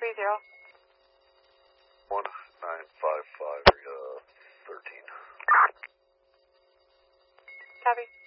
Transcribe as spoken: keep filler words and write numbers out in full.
three zero. one nine five five, uh, thirteen. Copy.